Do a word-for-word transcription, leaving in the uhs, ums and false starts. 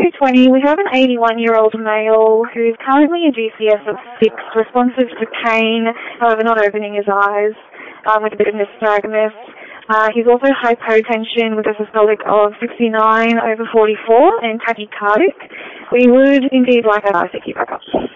two twenty, we have an eighty-one-year-old male who's currently a G C S of six, responsive to pain, however not opening his eyes, um, with a bit of nystagmus. Uh, he's also hypotension with a systolic of sixty-nine over forty-four and tachycardic. We would indeed like our I C Q back up.